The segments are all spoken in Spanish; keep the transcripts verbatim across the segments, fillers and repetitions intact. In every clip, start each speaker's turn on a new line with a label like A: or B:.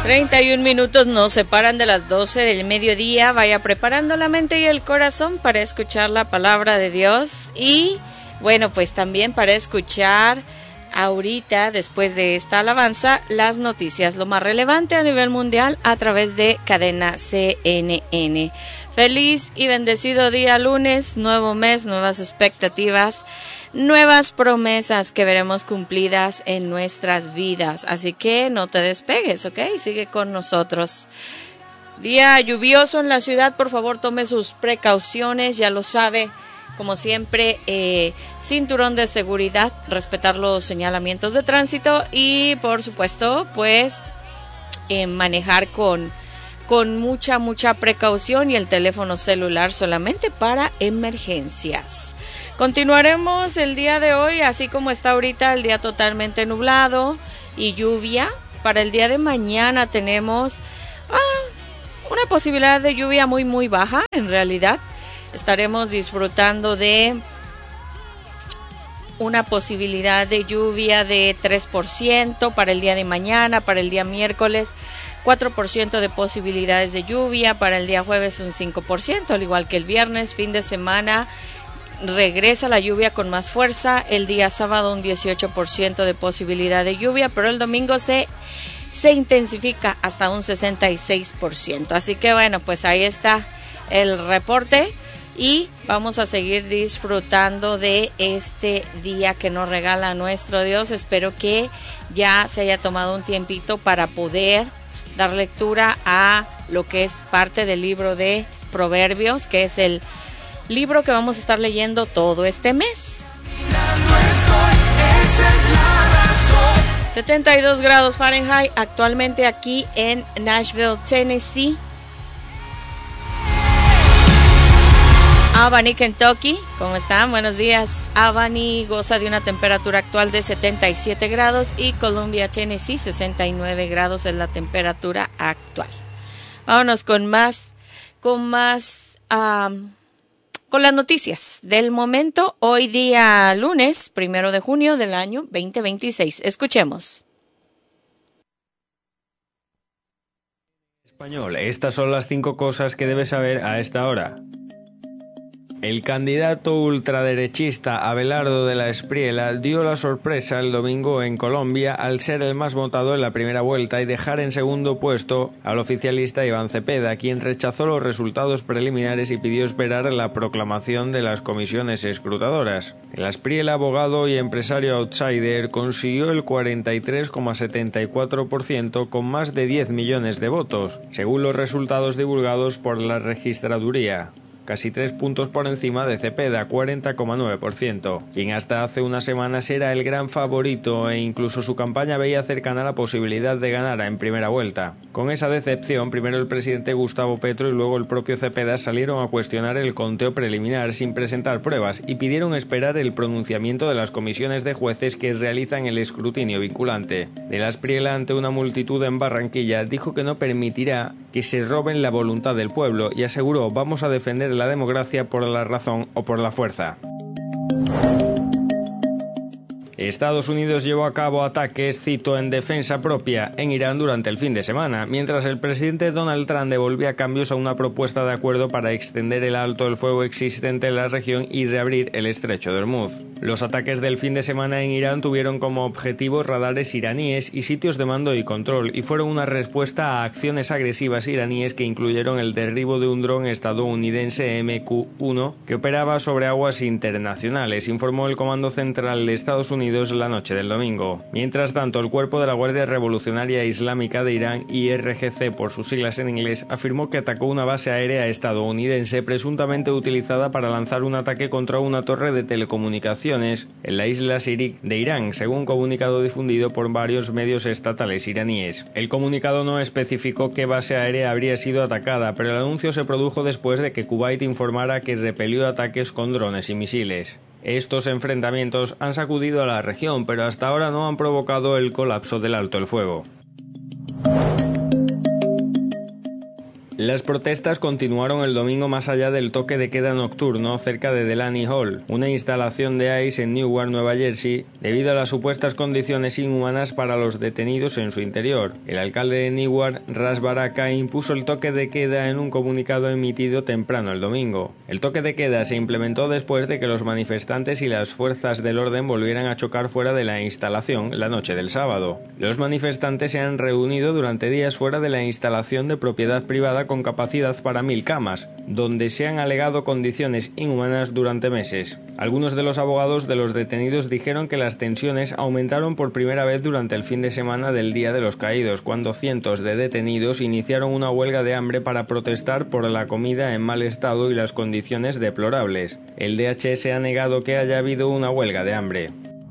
A: treinta y un minutos nos separan de las doce del mediodía. Vaya preparando la mente y el corazón para escuchar la palabra de Dios. Y bueno, pues también para escuchar ahorita, después de esta alabanza, las noticias, lo más relevante a nivel mundial a través de Cadena C N N. Feliz y bendecido día lunes, nuevo mes, nuevas expectativas, nuevas promesas que veremos cumplidas en nuestras vidas. Así que no te despegues, ¿ok? Sigue con nosotros. Día lluvioso en la ciudad, por favor tome sus precauciones, ya lo sabe. Como siempre, eh, cinturón de seguridad, respetar los señalamientos de tránsito y, por supuesto, pues eh, manejar con, con mucha, mucha precaución y el teléfono celular solamente para emergencias. Continuaremos el día de hoy, así como está ahorita el día totalmente nublado y lluvia. Para el día de mañana tenemos ah, una posibilidad de lluvia muy, muy baja en realidad. Estaremos disfrutando de una posibilidad de lluvia de tres por ciento para el día de mañana, para el día miércoles cuatro por ciento de posibilidades de lluvia, para el día jueves un cinco por ciento, al igual que el viernes, fin de semana regresa la lluvia con más fuerza, el día sábado un dieciocho por ciento de posibilidad de lluvia, pero el domingo se, se intensifica hasta un sesenta y seis por ciento. Así que bueno, pues ahí está el reporte. Y vamos a seguir disfrutando de este día que nos regala nuestro Dios. Espero que ya se haya tomado un tiempito para poder dar lectura a lo que es parte del libro de Proverbios, que es el libro que vamos a estar leyendo todo este mes. setenta y dos grados Fahrenheit actualmente aquí en Nashville, Tennessee. Albany, Kentucky, ¿cómo están? Buenos días. Albany goza de una temperatura actual de setenta y siete grados y Columbia, Tennessee, sesenta y nueve grados es la temperatura actual. Vámonos con más, con más, um, con las noticias del momento. Hoy día lunes, primero de junio del año veinte veintiséis. Escuchemos.
B: Español, estas son las cinco cosas que debes saber a esta hora. El candidato ultraderechista Abelardo de la Espriella dio la sorpresa el domingo en Colombia al ser el más votado en la primera vuelta y dejar en segundo puesto al oficialista Iván Cepeda, quien rechazó los resultados preliminares y pidió esperar la proclamación de las comisiones escrutadoras. El Espriella, abogado y empresario outsider, consiguió el cuarenta y tres coma setenta y cuatro por ciento con más de diez millones de votos, según los resultados divulgados por la registraduría, casi tres puntos por encima de Cepeda, cuarenta coma nueve por ciento, quien hasta hace unas semanas era el gran favorito e incluso su campaña veía cercana la posibilidad de ganar en primera vuelta. Con esa decepción, primero el presidente Gustavo Petro y luego el propio Cepeda salieron a cuestionar el conteo preliminar sin presentar pruebas y pidieron esperar el pronunciamiento de las comisiones de jueces que realizan el escrutinio vinculante. De la Espriella, ante una multitud en Barranquilla, dijo que no permitirá que se roben la voluntad del pueblo y aseguró: vamos a defender la democracia por la razón o por la fuerza. Estados Unidos llevó a cabo ataques, cito, en defensa propia en Irán durante el fin de semana, mientras el presidente Donald Trump devolvía cambios a una propuesta de acuerdo para extender el alto el fuego existente en la región y reabrir el estrecho de Hormuz. Los ataques del fin de semana en Irán tuvieron como objetivo radares iraníes y sitios de mando y control, y fueron una respuesta a acciones agresivas iraníes que incluyeron el derribo de un dron estadounidense M Q uno que operaba sobre aguas internacionales, informó el Comando Central de Estados Unidos la noche del domingo. Mientras tanto, el cuerpo de la Guardia Revolucionaria Islámica de Irán, I R G C por sus siglas en inglés, afirmó que atacó una base aérea estadounidense presuntamente utilizada para lanzar un ataque contra una torre de telecomunicaciones en la isla Sirik de Irán, según un comunicado difundido por varios medios estatales iraníes. El comunicado no especificó qué base aérea habría sido atacada, pero el anuncio se produjo después de que Kuwait informara que repelió ataques con drones y misiles. Estos enfrentamientos han sacudido a la región, pero hasta ahora no han provocado el colapso del alto el fuego. Las protestas continuaron el domingo más allá del toque de queda nocturno cerca de Delaney Hall, una instalación de ICE en Newark, Nueva Jersey, debido a las supuestas condiciones inhumanas para los detenidos en su interior. El alcalde de Newark, Ras Baraka, impuso el toque de queda en un comunicado emitido temprano el domingo. El toque de queda se implementó después de que los manifestantes y las fuerzas del orden volvieran a chocar fuera de la instalación la noche del sábado. Los manifestantes se han reunido durante días fuera de la instalación de propiedad privada con capacidad para mil camas, donde se han alegado condiciones inhumanas durante meses. Algunos de los abogados de los detenidos dijeron que las tensiones aumentaron por primera vez durante el fin de semana del Día de los Caídos, cuando cientos de detenidos iniciaron una huelga de hambre para protestar por la comida en mal estado y las condiciones deplorables. El D H S ha negado que haya habido una huelga de hambre.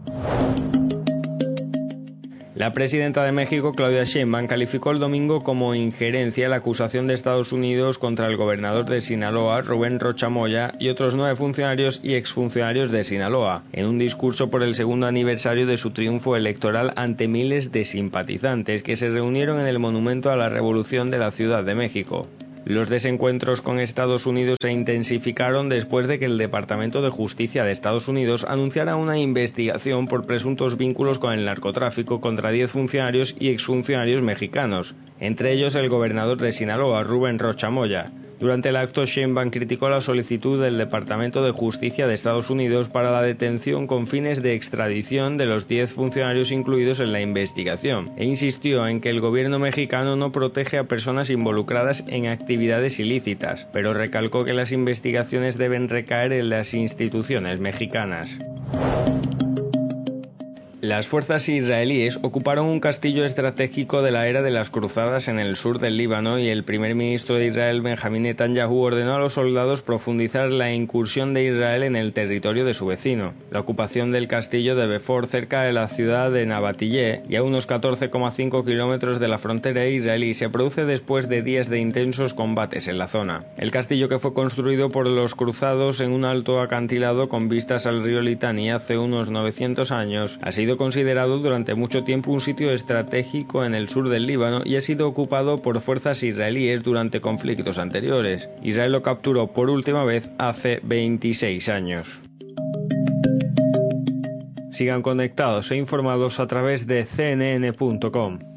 B: La presidenta de México, Claudia Sheinbaum, calificó el domingo como injerencia la acusación de Estados Unidos contra el gobernador de Sinaloa, Rubén Rocha Moya, y otros nueve funcionarios y exfuncionarios de Sinaloa, en un discurso por el segundo aniversario de su triunfo electoral ante miles de simpatizantes que se reunieron en el Monumento a la Revolución de la Ciudad de México. Los desencuentros con Estados Unidos se intensificaron después de que el Departamento de Justicia de Estados Unidos anunciara una investigación por presuntos vínculos con el narcotráfico contra diez funcionarios y exfuncionarios mexicanos, entre ellos el gobernador de Sinaloa, Rubén Rocha Moya. Durante el acto, Sheinbaum criticó la solicitud del Departamento de Justicia de Estados Unidos para la detención con fines de extradición de los diez funcionarios incluidos en la investigación, e insistió en que el gobierno mexicano no protege a personas involucradas en actividades ilícitas, pero recalcó que las investigaciones deben recaer en las instituciones mexicanas. Las fuerzas israelíes ocuparon un castillo estratégico de la era de las cruzadas en el sur del Líbano y el primer ministro de Israel, Benjamín Netanyahu, ordenó a los soldados profundizar la incursión de Israel en el territorio de su vecino. La ocupación del castillo de Befor, cerca de la ciudad de Nabatillé y a unos catorce coma cinco kilómetros de la frontera israelí, se produce después de días de intensos combates en la zona. El castillo, que fue construido por los cruzados en un alto acantilado con vistas al río Litani hace unos novecientos años, ha sido considerado durante mucho tiempo un sitio estratégico en el sur del Líbano y ha sido ocupado por fuerzas israelíes durante conflictos anteriores. Israel lo capturó por última vez hace veintiséis años. Sigan conectados e informados a través de C N N punto com.